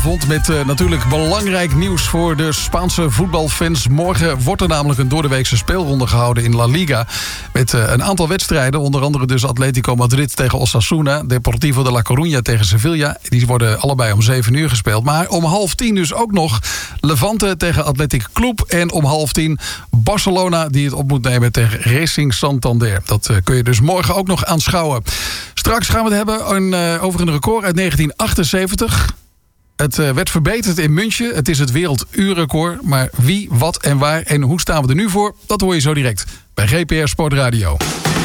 avond met natuurlijk belangrijk nieuws voor de Spaanse voetbalfans. Morgen wordt er namelijk een doordeweekse speelronde gehouden in La Liga. Met een aantal wedstrijden, onder andere dus Atletico Madrid tegen Osasuna, Deportivo de La Coruña tegen Sevilla. Die worden allebei om 7 uur gespeeld. Maar om 9:30 dus ook nog Levante tegen Athletic Club. En om 9:30 Barcelona die het op moet nemen tegen Racing Santander. Dat kun je dus morgen ook nog aanschouwen. Straks gaan we het hebben over een record uit 1978. Het werd verbeterd in München. Het is het werelduurrecord. Maar wie, wat en waar en hoe staan we er nu voor? Dat hoor je zo direct bij GPR Sport Radio.